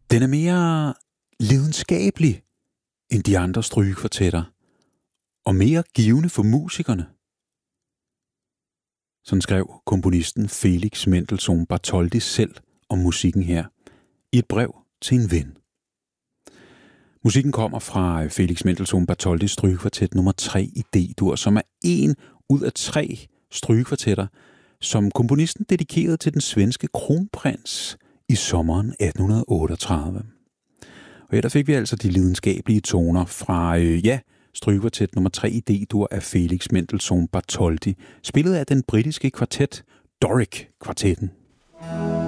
Den er mere lidenskabelig end de andre strygekvartetter, og mere givende for musikerne. Sådan skrev komponisten Felix Mendelssohn Bartholdy selv om musikken her, i et brev til en ven. Musikken kommer fra Felix Mendelssohn Bartholdys strygekvartet nummer 3 i D-dur, som er en ud af 3 strygekvartetter, som komponisten dedikerede til den svenske kronprins i sommeren 1838. Og her der fik vi altså de lidenskabelige toner fra, strygekvartet nummer 3 i D-dur af Felix Mendelssohn Bartholdy, spillet af den britiske kvartet Doric-kvartetten.